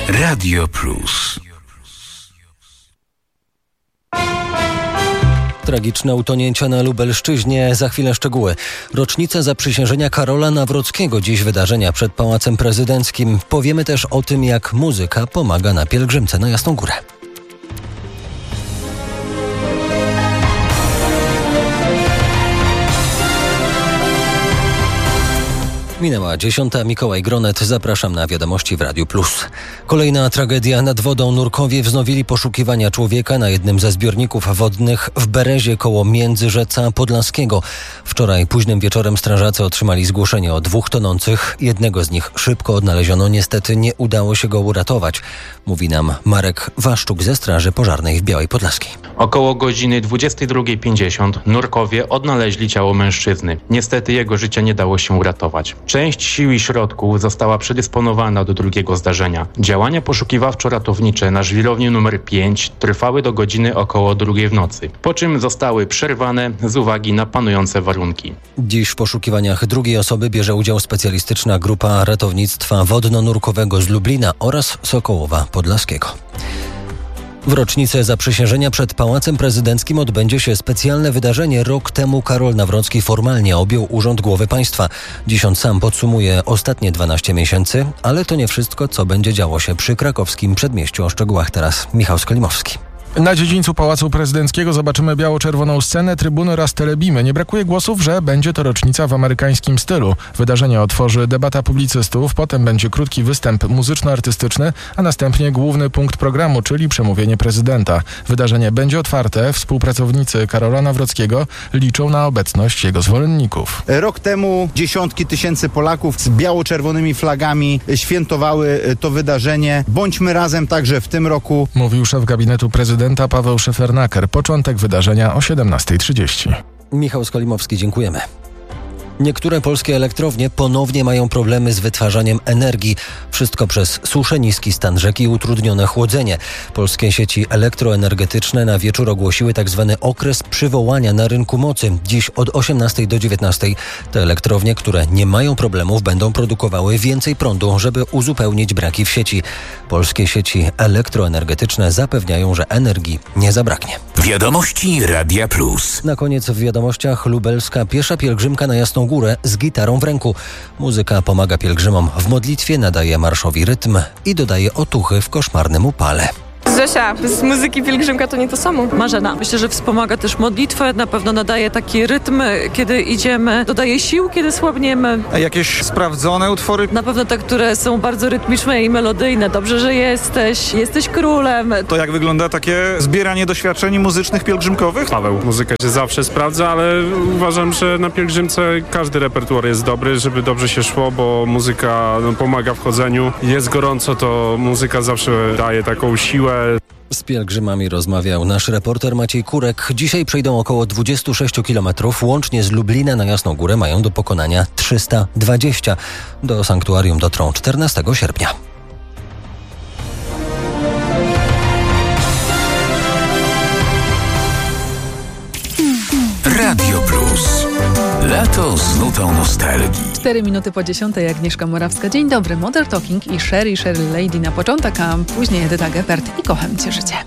Radio Plus. Tragiczne utonięcia na Lubelszczyźnie, za chwilę szczegóły. Rocznica zaprzysiężenia Karola Nawrockiego, dziś wydarzenia przed Pałacem Prezydenckim. Powiemy też o tym, jak muzyka pomaga na pielgrzymce na Jasną Górę. Minęła 10. Mikołaj Gronet. Zapraszam na wiadomości w Radiu Plus. Kolejna tragedia nad wodą. Nurkowie wznowili poszukiwania człowieka na jednym ze zbiorników wodnych w Berezie koło Międzyrzeca Podlaskiego. Wczoraj późnym wieczorem strażacy otrzymali zgłoszenie o 2 tonących. Jednego z nich szybko odnaleziono. Niestety nie udało się go uratować. Mówi nam Marek Waszczuk ze Straży Pożarnej w Białej Podlaskiej. Około godziny 22:50 nurkowie odnaleźli ciało mężczyzny. Niestety jego życia nie dało się uratować. Część sił i środków została przedysponowana do drugiego zdarzenia. Działania poszukiwawczo-ratownicze na żwirowni nr 5 trwały do godziny około 2 w nocy, po czym zostały przerwane z uwagi na panujące warunki. Dziś w poszukiwaniach drugiej osoby bierze udział specjalistyczna grupa ratownictwa wodno-nurkowego z Lublina oraz Sokołowa Podlaskiego. W rocznicę zaprzysiężenia przed Pałacem Prezydenckim odbędzie się specjalne wydarzenie. Rok temu Karol Nawrocki formalnie objął urząd głowy państwa. Dziś on sam podsumuje ostatnie 12 miesięcy, ale to nie wszystko, co będzie działo się przy krakowskim przedmieściu. O szczegółach teraz Michał Skolimowski. Na dziedzińcu Pałacu Prezydenckiego zobaczymy biało-czerwoną scenę, trybuny oraz telebimy. Nie brakuje głosów, że będzie to rocznica w amerykańskim stylu. Wydarzenie otworzy debata publicystów, potem będzie krótki występ muzyczno-artystyczny, a następnie główny punkt programu, czyli przemówienie prezydenta. Wydarzenie będzie otwarte. Współpracownicy Karola Nawrockiego liczą na obecność jego zwolenników. Rok temu dziesiątki tysięcy Polaków z biało-czerwonymi flagami świętowały to wydarzenie. Bądźmy razem także w tym roku. Mówił szef gabinetu prezydenta Paweł Szefernaker. Początek wydarzenia o 17:30. Michał Skolimowski, dziękujemy. Niektóre polskie elektrownie ponownie mają problemy z wytwarzaniem energii. Wszystko przez suszę, niski stan rzeki i utrudnione chłodzenie. Polskie sieci elektroenergetyczne na wieczór ogłosiły tzw. okres przywołania na rynku mocy. Dziś od 18 do 19 te elektrownie, które nie mają problemów, będą produkowały więcej prądu, żeby uzupełnić braki w sieci. Polskie sieci elektroenergetyczne zapewniają, że energii nie zabraknie. Wiadomości Radia Plus. Na koniec w wiadomościach lubelska piesza pielgrzymka na Jasną Górę z gitarą w ręku. Muzyka pomaga pielgrzymom w modlitwie, nadaje marszowi rytm i dodaje otuchy w koszmarnym upale. Zosia, bez muzyki pielgrzymka to nie to samo. Marzena. Myślę, że wspomaga też modlitwę, na pewno nadaje taki rytm, kiedy idziemy, dodaje sił, kiedy słabniemy. A jakieś sprawdzone utwory? Na pewno te, które są bardzo rytmiczne i melodyjne. Dobrze, że jesteś królem. To jak wygląda takie zbieranie doświadczeń muzycznych pielgrzymkowych? Paweł, muzyka się zawsze sprawdza, ale uważam, że na pielgrzymce każdy repertuar jest dobry, żeby dobrze się szło, bo muzyka pomaga w chodzeniu. Jest gorąco, to muzyka zawsze daje taką siłę. Z pielgrzymami rozmawiał nasz reporter Maciej Kurek. Dzisiaj przejdą około 26 km. Łącznie z Lublina na Jasną Górę mają do pokonania 320. Do sanktuarium dotrą 14 sierpnia. Radio Plus. Lato z nutą nostalgii. 4 minuty po 10. Agnieszka Morawska. Dzień dobry. Modern Talking i Sherry Lady na początek, a później Edyta Gebhardt i Kocham Cię życie.